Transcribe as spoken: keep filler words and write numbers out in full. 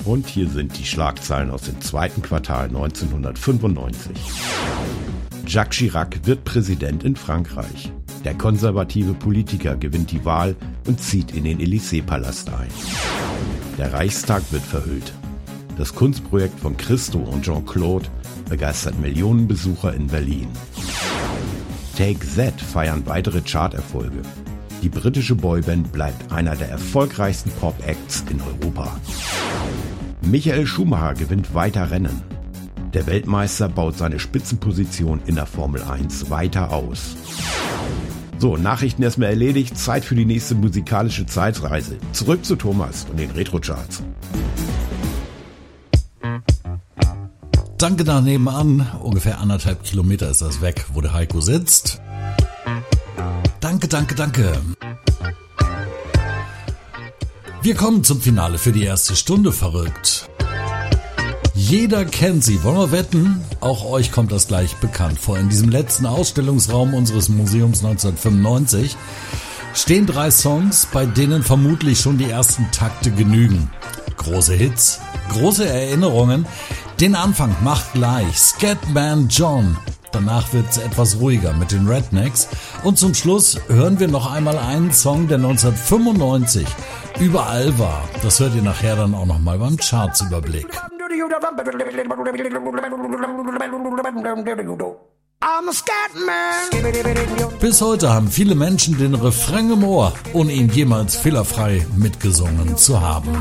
Und hier sind die Schlagzeilen aus dem zweiten Quartal neunzehnhundertfünfundneunzig. Jacques Chirac wird Präsident in Frankreich. Der konservative Politiker gewinnt die Wahl und zieht in den Élysée-Palast ein. Der Reichstag wird verhüllt. Das Kunstprojekt von Christo und Jean-Claude begeistert Millionen Besucher in Berlin. Take That feiern weitere Charterfolge. Die britische Boyband bleibt einer der erfolgreichsten Pop-Acts in Europa. Michael Schumacher gewinnt weiter Rennen. Der Weltmeister baut seine Spitzenposition in der Formel eins weiter aus. So, Nachrichten erstmal erledigt, Zeit für die nächste musikalische Zeitreise. Zurück zu Thomas und den Retro-Charts. Danke da nebenan, ungefähr anderthalb Kilometer ist das weg, wo der Heiko sitzt. Danke, danke, danke. Wir kommen zum Finale für die erste Stunde, verrückt. Jeder kennt sie, wollen wir wetten? Auch euch kommt das gleich bekannt vor. In diesem letzten Ausstellungsraum unseres Museums neunzehnhundertfünfundneunzig stehen drei Songs, bei denen vermutlich schon die ersten Takte genügen. Große Hits, große Erinnerungen. Den Anfang macht gleich Scatman John. Danach wird's etwas ruhiger mit den Rednecks. Und zum Schluss hören wir noch einmal einen Song, der neunzehnhundertfünfundneunzig überall war. Das hört ihr nachher dann auch nochmal beim Chartsüberblick. Bis heute haben viele Menschen den Refrain im Ohr, ohne ihn jemals fehlerfrei mitgesungen zu haben.